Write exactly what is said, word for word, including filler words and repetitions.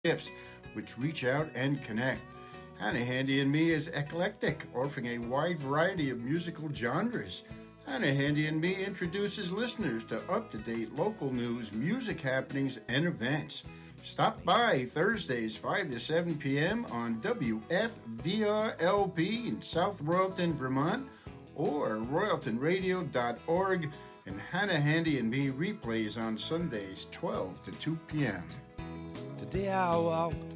gifts which reach out and connect. Hannah Handy and Me is eclectic, offering a wide variety of musical genres. Hannah Handy and Me introduces listeners to up-to-date local news, music happenings, and events. Stop by Thursdays, five to seven p.m. on W F V R L P in South Royalton, Vermont, or royalton radio dot org, and Hannah Handy and Me replays on Sundays, twelve to two p.m. Today I walk